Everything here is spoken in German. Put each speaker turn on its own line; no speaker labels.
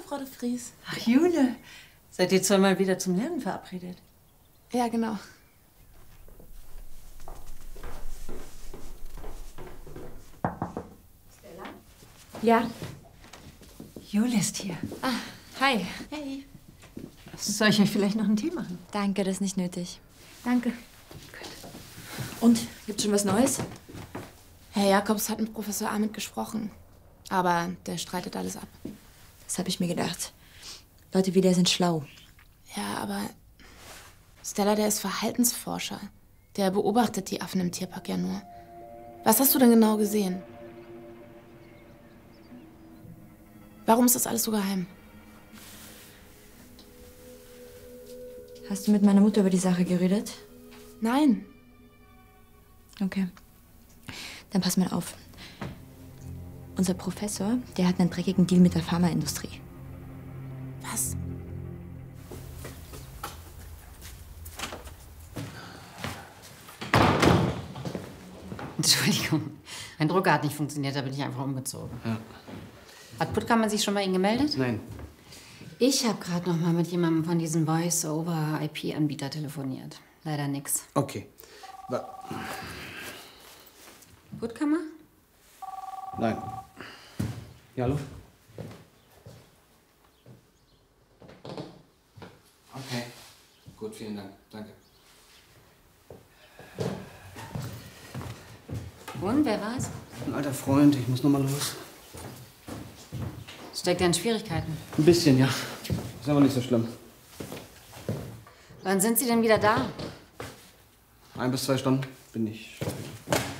Frau de Vries.
Ach, Jule. Seid ihr zweimal wieder zum Lernen verabredet?
Ja, genau.
Stella?
Ja.
Jule ist hier.
Ah, hi.
Hey. Soll ich euch vielleicht noch einen Tee machen?
Danke, das ist nicht nötig.
Danke.
Und, gibt's schon was Neues?
Herr Jakobs hat mit Professor Ahmed gesprochen. Aber der streitet alles ab.
Das habe ich mir gedacht. Leute wie der sind schlau.
Ja, aber Stella, der ist Verhaltensforscher. Der beobachtet die Affen im Tierpark ja nur. Was hast du denn genau gesehen? Warum ist das alles so geheim?
Hast du mit meiner Mutter über die Sache geredet?
Nein.
Okay. Dann pass mal auf. Unser Professor, der hat einen dreckigen Deal mit der Pharmaindustrie.
Was?
Entschuldigung, mein Drucker hat nicht funktioniert, da bin ich einfach umgezogen.
Ja.
Hat Puttkammer sich schon bei Ihnen gemeldet?
Nein.
Ich habe gerade noch mal mit jemandem von diesem Voice-over-IP-Anbieter telefoniert. Leider nix.
Okay.
Puttkammer?
Nein. Ja, hallo? Okay. Gut, vielen Dank. Danke.
Und, wer war's?
Ein alter Freund, ich muss noch mal los.
Steckt er in Schwierigkeiten?
Ein bisschen, ja. Ist aber nicht so schlimm.
Wann sind Sie denn wieder da?
1 bis 2 Stunden bin ich